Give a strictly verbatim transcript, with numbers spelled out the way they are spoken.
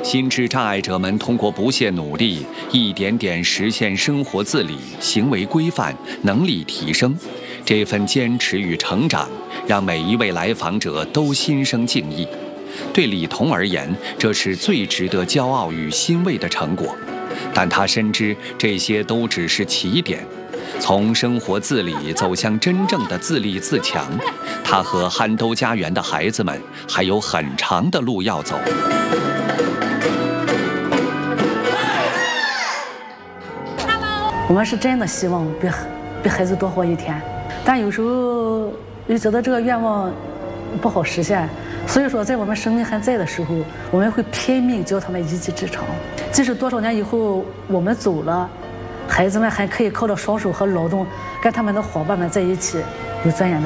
心智障碍者们通过不懈努力，一点点实现生活自理、行为规范、能力提升。这份坚持与成长，让每一位来访者都心生敬意。对李彤而言，这是最值得骄傲与欣慰的成果。但他深知，这些都只是起点。从生活自理走向真正的自立自强，他和憨兜家园的孩子们还有很长的路要走。 我们是真的希望比比孩子多活一天，但有时候又觉得这个愿望不好实现，所以说在我们生命还在的时候，我们会拼命教他们一技之长。即使多少年以后我们走了，孩子们还可以靠着双手和劳动跟他们的伙伴们在一起有尊严的